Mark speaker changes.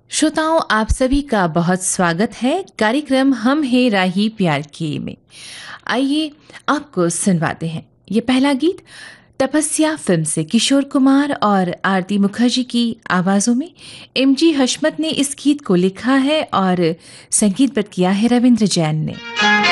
Speaker 1: श्रोताओं, आप सभी का बहुत स्वागत है कार्यक्रम हम हैं राही प्यार की में। आइए आपको सुनवाते हैं ये पहला गीत तपस्या फिल्म से किशोर कुमार और आरती मुखर्जी की आवाज़ों में। एमजी हशमत ने इस गीत को लिखा है और संगीतबद्ध किया है रविंद्र जैन ने।